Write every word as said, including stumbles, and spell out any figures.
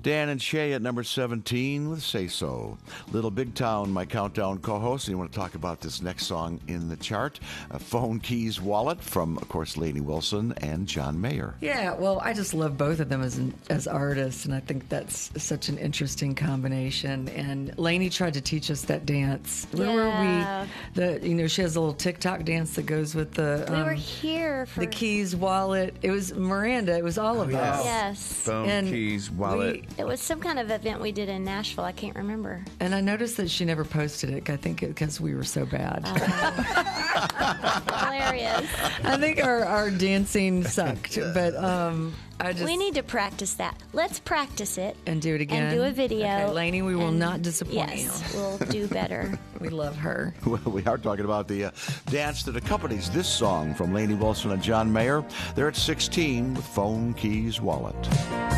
Dan and Shay at number seventeen with Say So. Little Big Town, my countdown co-host. And you want to talk about this next song in the chart, uh, Phone Keys Wallet from, of course, Lainey Wilson and John Mayer. Yeah, well, I just love both of them as as artists, and I think that's such an interesting combination. And Lainey tried to teach us that dance. Remember Yeah. we, the you know, she has a little TikTok dance that goes with the We um, were here for the keys, wallet. It was Miranda. It was all of yeah. us. Yes. Phone, And keys, wallet. we- It was some kind of event we did in Nashville. I can't remember. And I noticed that she never posted it. I think because we were so bad. Hilarious. I think our, our dancing sucked, but um, I just We need to practice that. Let's practice it. and do it again. And do a video. Okay, Lainey, we will and- not disappoint Yes, you. we'll do better. We love her. Well, we are talking about the uh, dance that accompanies this song from Lainey Wilson and John Mayer. They're at sixteen with Phone Keys Wallet.